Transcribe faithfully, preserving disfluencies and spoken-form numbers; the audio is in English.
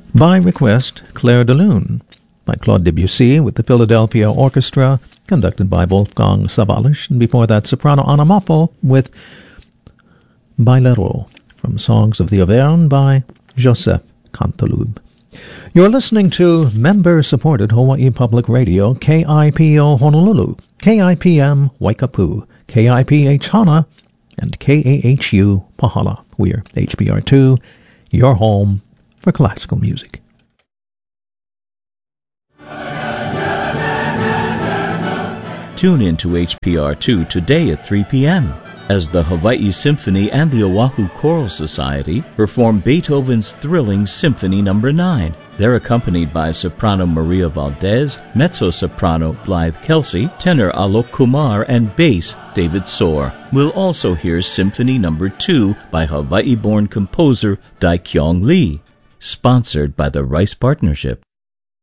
By request, Claire de Lune, by Claude Debussy with the Philadelphia Orchestra, conducted by Wolfgang Sawallisch, and before that, soprano Anna Moffo with Bailero, from Songs of the Auvergne by Joseph Canteloube. You're listening to member-supported Hawaii Public Radio, K I P O Honolulu, K I P M Waikapu, K I P H Hana, and K A H U Pahala. We're H P R two, your home for classical music. Tune in to H P R two today at three p.m. as the Hawaii Symphony and the Oahu Choral Society perform Beethoven's thrilling Symphony Number nine. They're accompanied by soprano Maria Valdez, mezzo-soprano Blythe Kelsey, tenor Alok Kumar, and bass David Soar. We'll also hear Symphony Number two by Hawaii-born composer Dae Kyung Lee, sponsored by the Rice Partnership.